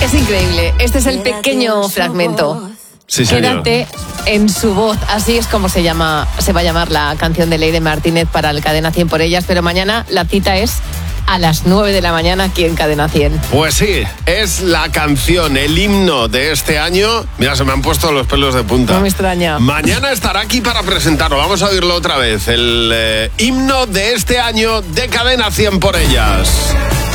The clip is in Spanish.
Es increíble. Este es el pequeño fragmento. Sí, señor. Quédate en su voz. Así es como se va a llamar la canción de Leire Martínez para el Cadena 100 por ellas. Pero mañana la cita es a las 9 de la mañana aquí en Cadena 100. Pues sí, es la canción, el himno de este año. Mira, se me han puesto los pelos de punta. No me extraña. Mañana estará aquí para presentarlo. Vamos a oírlo otra vez. El himno de este año de Cadena 100 por ellas.